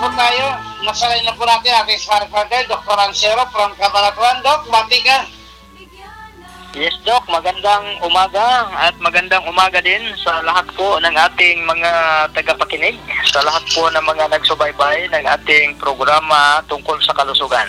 po tayo. Nasalay na po natin ating smart partner, Dr. Ansero from Cabanatuan. Doc, bati ka. Yes, Doc. Magandang umaga at magandang umaga din sa lahat po ng ating mga tagapakinig, sa lahat po ng mga nagsubaybay ng ating programa tungkol sa kalusugan.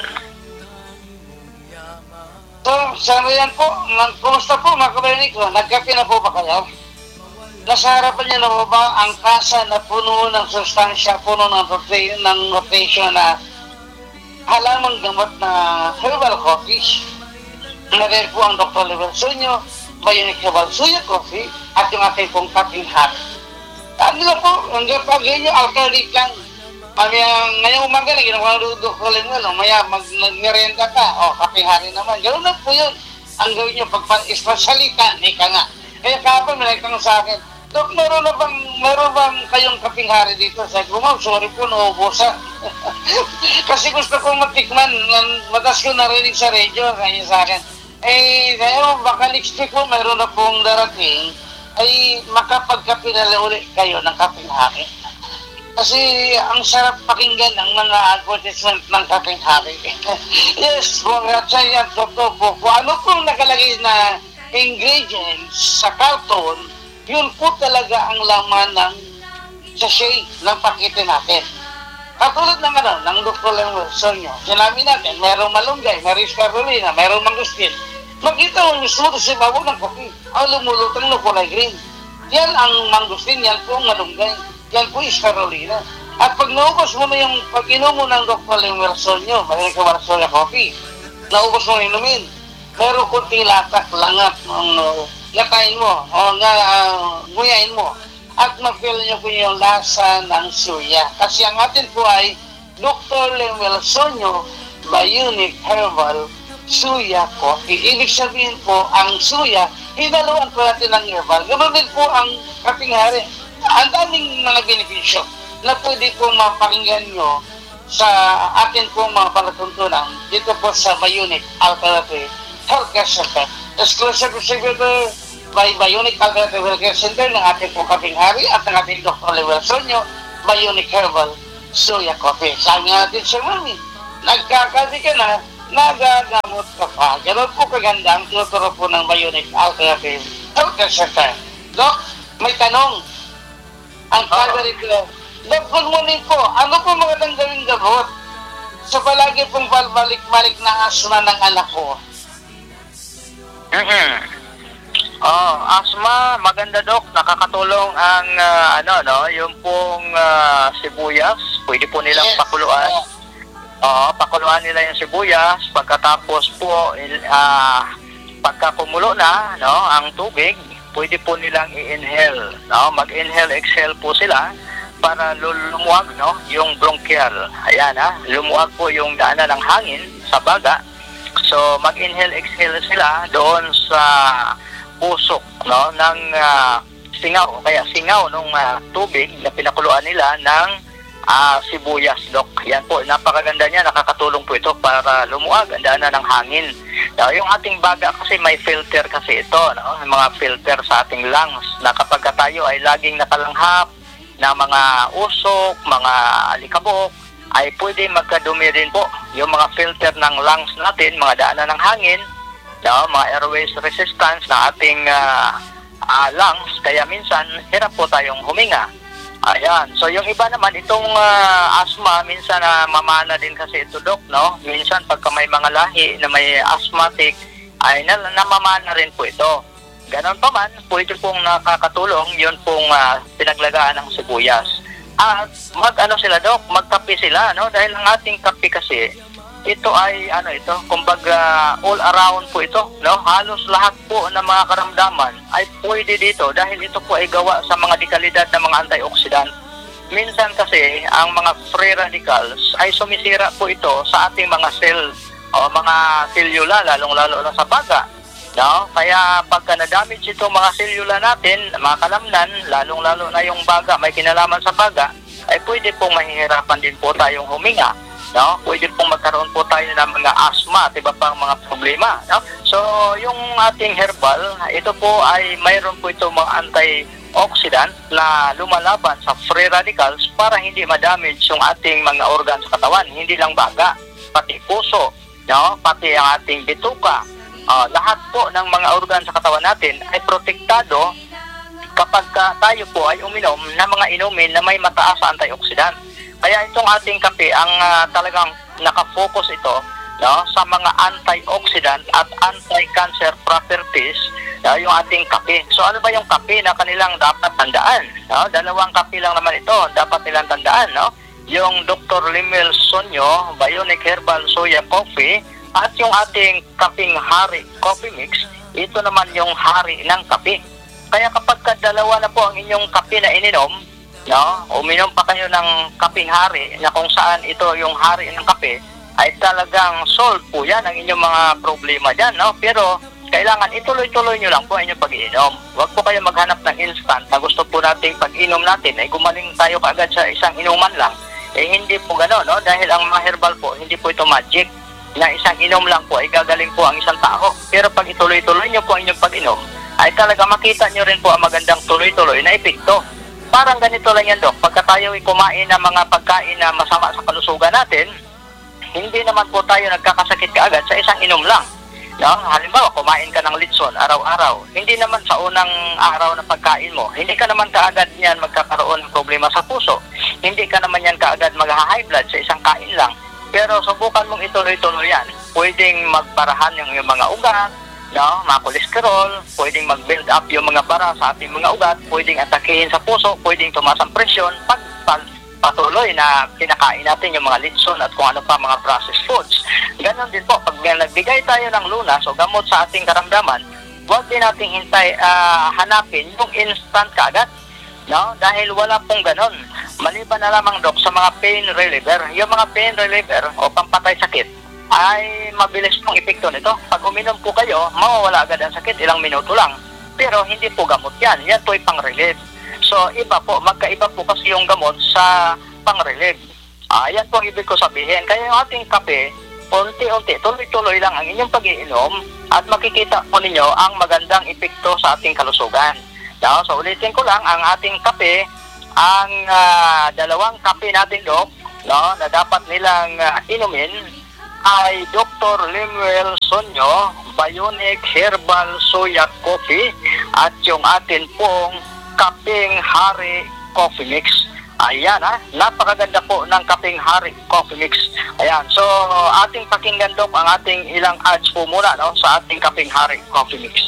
So, sana yan po. Kumusta po mga kabarinig ko? Nagkape na po ba kayo? Nasa harapan niyo na po ba ang kasa na puno ng sustansya, puno ng nutrition na halamang gamot na herbal coffee? Narin po ang Dr. Leversunyo, Bionic Herbal Suya Coffee, at yung ating pong kaping hat. Ano na po, hanggang pag-inyo, alkalit lang. Ngayong umaga na ginawa ng Dr. Leversunyo, maya mag-merienda ka, kaping hari naman. Ganoon na po yun. Ang gawin nyo, pag-espasalitan, ika nga. Kaya kapag may nagtanong sa akin, Dok, meron bang kayong kaping hari dito? Sabi ko, ma'am, sorry po, nauubusan. Kasi gusto kong matikman, matas ko narinig sa radyo, kanya sa akin. Baka next week po, meron na pong darating, ay makapagkapinala ulit kayo ng kaping hari. Kasi ang sarap pakinggan ang mga advertisement ng kaping hari. Yes, kung yan, Dr. Po, kung ano pong nakalagay na ingredients sa karton, yun po talaga ang laman ng sachet ng pakete natin. Katulad ng ng Dr. Leversunyo, sinabi natin, merong malunggay, merong spirulina, merong mangustin. Makita mo mismo sa ibabaw ng kopi, ang lumulutang na kulay green. Yan ang mangustin, yan po ang malunggay, yan po yung spirulina. At pag naubos mo na yung pag-inom mo ng Dr. Leversunyo, Bionic Herbal Suya Coffee, naubos mo inumin, meron kunting latak, langat, latayin mo, nguyain mo, at ma-feel nyo po yung lasa ng suya. Kasi ang atin po ay Dr. Leversunyo Bionic Herbal Suya Coffee. Ibig sabihin po, ang suya, hinaluan po natin ng herbal. Ganoon din po ang kaping hari. Ang daming mga benepisyo na pwede po mapakinggan nyo sa atin po mga palatuntunan dito po sa Bionic Alternative Healthcare Center. Exclusive distributor by Bionic Alternative Healthcare Center ng ating po kaping hari at ng ating Dr. Leversunyo Bionic Herbal Suya Coffee. Sabi natin sa mami, nagkakadi ka na, nagagamot ka pa. Ganun po kaganda ang tinuturo po ng Bionic Alternative Healthcare Center. Doc, may tanong. Ang kagarit ko, Doc, good morning po. Ano po magandang gawing gamot sa palagi pong balik-balik na asma ng anak ko? Asma, maganda, Doc. Nakakatulong ang yung pong sibuyas. Pwede po nilang pakuluan. Pakuluan nila yung sibuyas. Pagkatapos po, pagka kumulo na, ang tubig, pwede po nilang i-inhale. Mag-inhale, exhale po sila para lumuwag, yung bronchial. Ayan, lumuwag po yung daanan ng hangin sa baga. So, mag-inhale, exhale sila doon sa usok, ng singaw. Kaya singaw ng tubig na pinakuluan nila ng sibuyas, Doc. Yan po, napakaganda niya. Nakakatulong po ito para lumuwag ang daanan ng hangin. Yung ating baga kasi may filter kasi ito, mga filter sa ating lungs na kapag tayo ay laging nakalanghap na mga usok, mga alikabok, ay pwede magkadumi rin po yung mga filter ng lungs natin, mga daanan ng hangin, mga airways resistance ng ating lungs, kaya minsan hirap po tayong huminga. Ayan. So yung iba naman, itong asthma, minsan mamana din kasi ito, Doc, Minsan pagka may mga lahi na may asthmatic, ay namamana rin po ito. Ganon pa man, pwede pong nakakatulong yun pong pinaglagaan ng sibuyas. At sila, Doc, magkape sila, dahil ang ating kape kasi, ito ay kumbaga all around po ito, halos lahat po ng mga karamdaman ay pwede dito dahil ito po ay gawa sa mga dekalidad ng mga antioxidant. Minsan kasi ang mga free radicals ay sumisira po ito sa ating mga cell o mga cellula, lalong-lalo na sa baga. Kaya pagka na-damage itong mga cellula natin, mga kalamnan, lalong-lalo na yung baga, may kinalaman sa baga, ay pwede pong mahihirapan din po tayong huminga. Pwede pong magkaroon po tayo ng mga asthma at iba pang mga problema. So, yung ating herbal, ito po ay mayroon po ito mga antioxidant na lumalaban sa free radicals para hindi ma-damage yung ating mga organ sa katawan, hindi lang baga, pati puso, no? Pati ang ating bituka. Lahat po ng mga organ sa katawan natin ay protektado kapag tayo po ay uminom ng mga inumin na may mataas sa antioxidant. Kaya itong ating kape ang talagang nakafocus ito, no, sa mga antioxidant at anti-cancer properties, yung ating kape. So ano ba yung kape na kanilang dapat tandaan? No? Dalawang kape lang naman ito, dapat nilang tandaan. No? Yung Dr. Limel Sonyo Bionic Herbal Soya Coffee at yung ating kaping hari coffee mix, ito naman yung hari ng kape. Kaya kapag dalawa na po ang inyong kape na ininom, no, uminom pa kayo ng kaping hari na kung saan ito yung hari ng kape, ay talagang solve po yan ang inyong mga problema dyan, no? Pero kailangan ituloy-tuloy nyo lang po ang inyong pag-iinom. Huwag po kayo maghanap ng instant na gusto po natin pag-inom natin ay gumaling tayo kaagad sa isang inuman lang. Hindi po gano'n, no? Dahil ang mga herbal po, hindi po ito magic na isang inom lang po ay gagaling po ang isang tao. Pero pag ituloy-tuloy nyo po ang inyong pag-inom, ay talaga makita nyo rin po ang magandang tuloy-tuloy na epekto. Parang ganito lang yan, Dok. Pagka tayo ay kumain ng mga pagkain na masama sa kalusugan natin, hindi naman po tayo nagkakasakit kaagad sa isang inom lang. No? Halimbawa, kumain ka ng litson araw-araw. Hindi naman sa unang araw na pagkain mo, hindi ka naman kaagad yan magkakaroon ng problema sa puso. Hindi ka naman yan kaagad mag-high blood sa isang kain lang. Pero subukan mong ituloy-tuloy yan. Pwedeng magparahan yung mga ugat, no, mga kolesterol, pwedeng mag-build up yung mga bara sa ating mga ugat, pwedeng atakihin sa puso, pwedeng tumaas ang presyon pag patuloy na kinakain natin yung mga litson at kung ano pa mga processed foods. Ganon din po, pag nagbigay tayo ng lunas o gamot sa ating karamdaman, huwag din nating hanapin yung instant kaagad, no? Dahil wala pong ganon. Maliban na lamang, Dok, sa mga pain reliever. Yung mga pain reliever o pampatay sakit ay mabilis pong epekto nito. Pag uminom po kayo, mawawala agad ang sakit, ilang minuto lang. Pero hindi po gamot yan. Yan po ay pang-relieve. So, iba po, magkaiba po kasi yung gamot sa pang-relieve. Yan po ang ibig ko sabihin. Kaya yung ating kape, unti-unti, tuloy-tuloy lang ang inyong pag-iinom at makikita po ninyo ang magandang epekto sa ating kalusugan. No? So, ulitin ko lang, ang ating kape, ang dalawang kape natin, Dok, no, na dapat nilang inumin ay Dr. Lemuel Sonyo Bionic Herbal Soya Coffee at yung atin pong kaping hari coffee mix. Ayan, napakaganda po ng kaping hari coffee mix. Ayan, so ating pakinggan, Dok, ang ating ilang ads po muna, no, sa ating kaping hari coffee mix.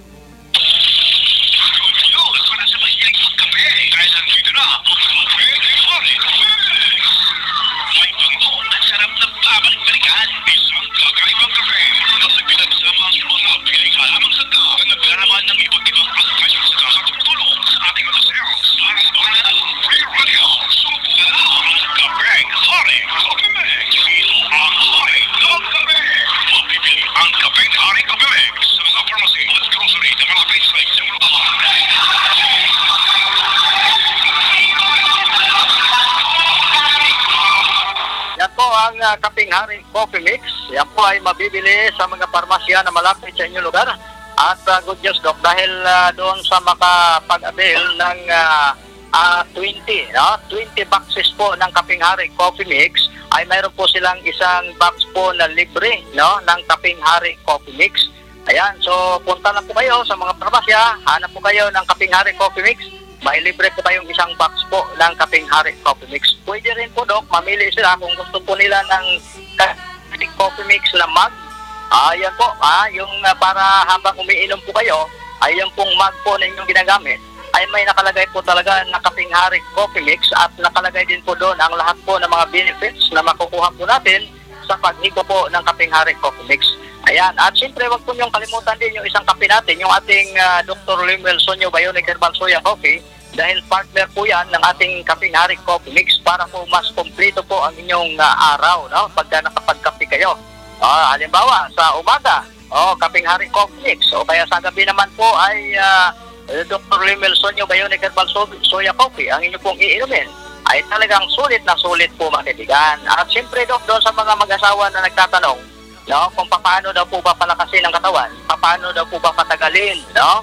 Ang kaping hari coffee mix, yan po ay mabibili sa mga parmasya na malapit sa inyong lugar. At good news, Doc, dahil doon sa makapag-avail ng 20 boxes po ng kaping hari coffee mix, ay mayroon po silang isang box po na libre, no, ng kaping hari coffee mix. Ayan, so punta lang po kayo sa mga parmasya, hanap po kayo ng kaping hari coffee mix, may libre po kayong isang box po ng kaping hari coffee mix. Pwede rin po, Dok, mamili sila kung gusto po nila ng coffee mix na mug. Ayan po, yung para habang umiinom po kayo, ay yung pong mug po na inyong ginagamit, ay may nakalagay po talaga na kaping hari coffee mix at nakalagay din po doon ang lahat po ng mga benefits na makukuha po natin sa paghigo po ng kaping hari coffee mix. Ayan, at siyempre wag po niyong kalimutan din yung isang kape natin, yung ating Dr. Lemuel Sonyo Bionic Herbal Soya Coffee, dahil partner po yan ng ating kaping hari coffee mix para po mas kompleto po ang inyong araw, no, pagka nakapagkape kayo. Halimbawa, sa umaga, kaping hari coffee mix, o kaya sa gabi naman po ay Dr. Lemuel Sonyo Bionic Herbal Soya Coffee ang inyong pong iinumin, ay talagang sulit na sulit po, mga kaibigan. At siyempre, Dok, doon sa mga mag-asawa na nagtatanong, no, kung paano daw po ba palakasin ang katawan, paano daw po ba patagalin, no,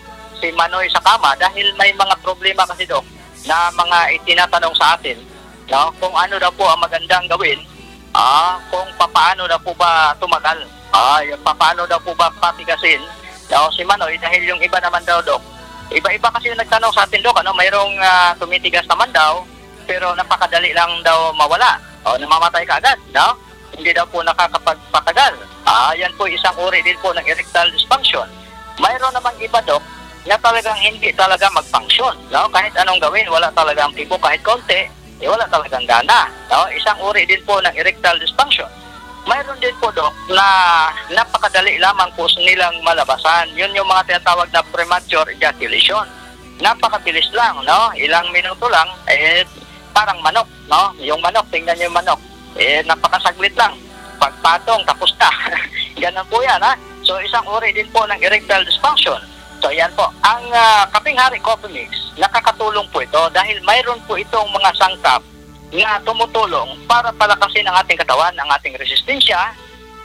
si Manoy sa kama dahil may mga problema kasi, Dok, na mga itinatanong sa atin, no? Kung ano daw po ang magandang gawin, kung paano daw po ba tumagal, yung paano daw po ba patigasin, no? Si Manoy, dahil yung iba naman daw, Dok, iba-iba kasi yung nagtanong sa atin, Dok, mayroong tumitigas naman daw, pero napakadali lang daw mawala, namamatay ka agad, no? Hindi daw po nakakapagpatagal. Yan po isang uri din po ng erectile dysfunction. Mayroon namang iba, Dok, na talagang hindi talaga mag-function, no? Kahit anong gawin, wala talagang tipo, kahit konti, wala talagang gana, no? Isang uri din po ng erectile dysfunction. Mayroon din po, Dok, na napakadali lamang po nilang malabasan. Yun yung mga tinatawag na premature ejaculation. Napakabilis lang, no? Ilang minuto lang, parang manok, no? Yung manok, tingnan niyo yung manok. Napakasaglit lang. Pagpatong, tapos na. Ganun po yan, ha? So, isang uri din po ng erectile dysfunction. So, yan po. Ang Kaping Hari Coffee Mix, nakakatulong po ito dahil mayroon po itong mga sangkap na tumutulong para palakasin ang ating katawan, ang ating resistensya,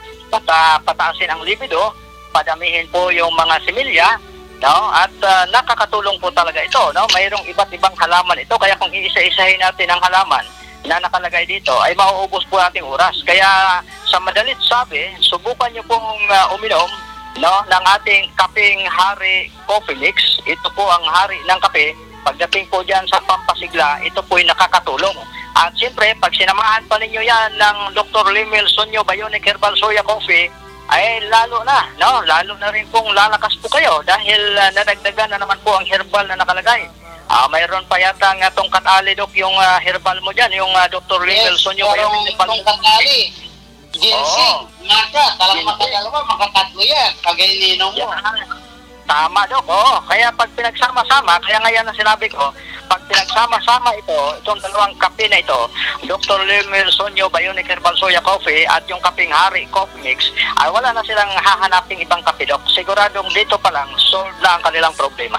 pataasin ang libido, padamihin po yung mga similya, no? At nakakatulong po talaga ito, no? Mayroong iba't ibang halaman ito, kaya kung iisa-isahin natin ang halaman na nakalagay dito, ay mauubos po ating oras. Kaya sa madalit sabi, subukan nyo pong uminom, no, ng ating Kaping Hari Coffee Mix. Ito po ang hari ng kape. Pagdating po dyan sa pampasigla, ito po ay nakakatulong. At siyempre, pag sinamahan pa ninyo yan ng Dr. Limel Sonyo Bionic Herbal Soya Coffee, ay lalo na, no? Lalo na rin pong lalakas po kayo dahil nadagdagan na naman po ang herbal na nakalagay. Mayroon pa yata nga tongkat ali, Dok, yung herbal mo dyan, yung Dr. Limel Sonyo Bionic Herbal tongkat ali. Ginseng, maka, talagang makadalawa, makatatlo yan, kagaininom mo. Tama, Dok, kaya pag pinagsama-sama, kaya ngayon na sinabi ko, pag pinagsama-sama itong dalawang kape na ito, Dr. Limel Sonyo Bionic Herbal Soya Coffee at yung Kaping Hari Coffee Mix, ay wala na silang hahanaping ibang kape, Dok. Siguradong dito pa lang, solve na ang kanilang problema.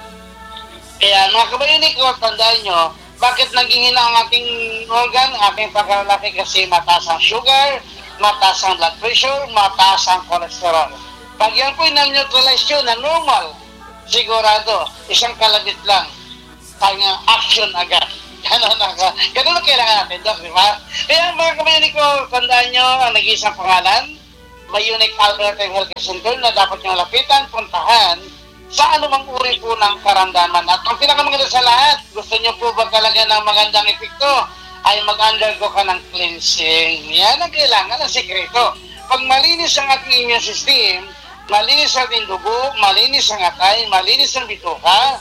Kaya mga kabayonik ko, tandaan nyo, bakit naging hina ang ating organ, ating pagkalalaki kasi mataas ang sugar, mataas ang blood pressure, mataas ang cholesterol. Pag yan po na-neutralize yun na normal, sigurado, isang kalabit lang, kanya action agad. Ganun ang kailangan natin, Dok, di ba? Kaya mga kabayonik ko, tandaan nyo, ang nag-iisang pangalan, Bionic Alberta Health Center na dapat nyo lapitan, puntahan, sa anumang uri po ng karamdaman. At ang pinakamaganda sa lahat, gusto nyo po ba talaga ng magandang epekto, ay mag-undergo ka ng cleansing. Yan ang kailangan, ang sekreto. Pag malinis ang ating immune system, malinis ang ating dugo, malinis ang atay, malinis ang bituka,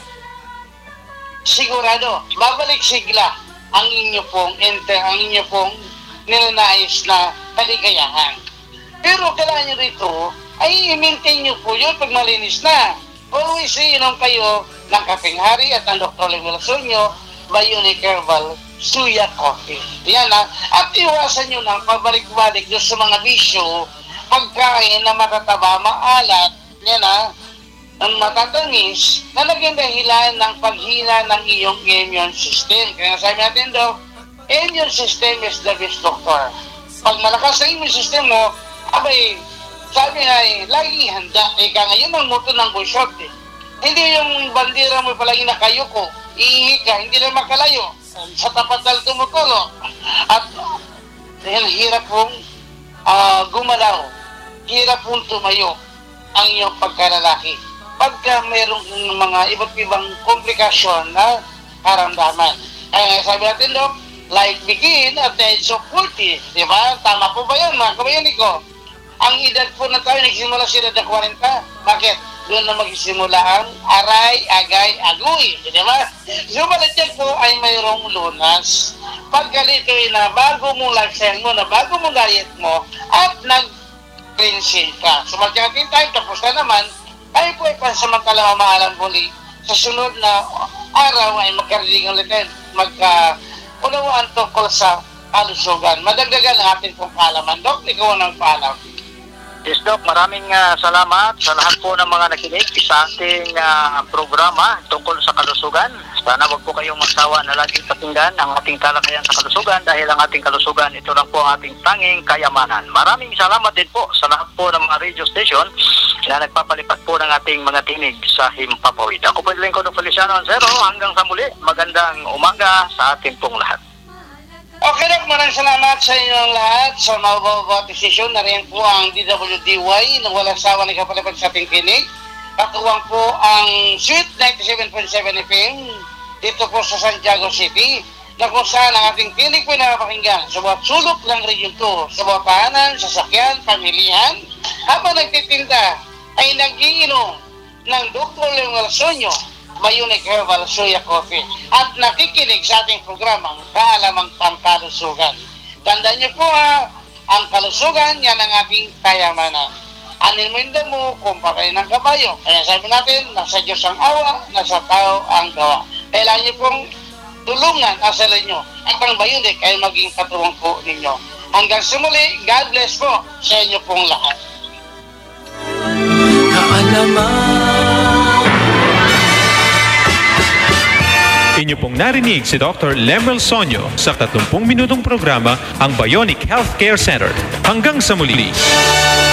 sigurado, babalik sigla ang inyo pong ninanais na kaligayahan. Pero kailangan nyo rito, ay i-maintain nyo po yun pag malinis na. Always inom kayo ng Kaping Hari at ang Dr. Limel Sonyo Bionic Herbal Soya Coffee. Yan at iwasan nyo ng pabalik-balik doon sa mga bisyo, pagkain na matataba, maalat, yan ang matatamis, na naging dahilan ng paghina ng iyong immune system. Kaya sabi natin, Dok, immune system is the best doctor. Pag malakas ang immune system mo, abay, sabi nga laging handa. Ika ngayon ang moto ng bushot Hindi yung bandera mo palagi nakayuko, iihi ka, hindi na makalayo. Sa tapat dal tumutulo. At hirap pong gumalaw. Hirap pong tumayo ang iyong pagkalalaki. Pagka mayroong mga iba't ibang komplikasyon na karamdaman. Kaya sabi natin, Dok, life begin at the age of 40. Diba? Tama po ba yan, mga kabayonik ko? Ang edad po na tayo, nagsimula sa edad ng 40. Bakit? Doon na magsimula ang aray, agay, agoy. Di ba? So, malatyan po ay mayroong lunas. Pagkalito na bago mong lifestyle mo, na bago mong diet mo, at nag-cleansing ka. So, magkakating time, tapos na naman, ay po ay pansamantala mamaalam muli. Sa sunod na araw ay magkarinig ulit magka-unawaan tungkol sa kalusugan. Madagdagan ang ating pong kaalaman. Dok, ikaw ang paalam. Yes, Doc, maraming salamat sa lahat po ng mga nakinig sa ating programa tungkol sa kalusugan. Sana wag po kayong magsawa na laging pakinggan ang ating talakayan sa kalusugan dahil ang ating kalusugan, ito lang po ang ating tanging kayamanan. Maraming salamat din po sa lahat po ng mga radio station na nagpapalipad po ng ating mga tinig sa Himpapawid. Ako po din ko ng Feliciano Ancero. Hanggang sa muli, magandang umaga sa ating pong lahat. Okay, Doc, maraming salamat sa inyong lahat sa mababawat desisyon na rin po ang DWDY na walang sawa na kapalipad sa ating kinig. Katuwang po ang Sweet 97.7 FM dito po sa Santiago City na kung saan ang ating kinig po napapakinggan sa bawat sulok ng Region 2, sa bawat tahanan, sasakyan, pamilihan, habang nagtitinda ay nagiinom ng Dr. Leonel Sonyo, Bionic Herbal Soya Coffee at nakikinig sa ating programang Kaalamang Pangkalusugan. Tandaan niyo po ang kalusugan, yan ang ating kayamanan. Anin mo yung damo, kumpakain ng kabayo. Kaya sabi natin, nasa Diyos ang awa, nasa tao ang gawa. Kailangan niyo pong tulungan ang sarili nyo at ang Bionic ay maging katulong po ninyo. Hanggang sa muli, God bless po sa inyo pong lahat. Inyo pong narinig si Dr. Lemuel Sonyo sa 30 minutong programa ang Bionic Healthcare Center. Hanggang sa muli.